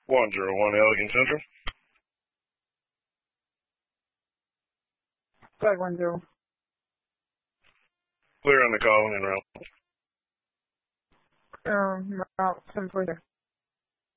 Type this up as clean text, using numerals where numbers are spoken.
101 Elegant Central. 510. Clear on the call and route. Route 740.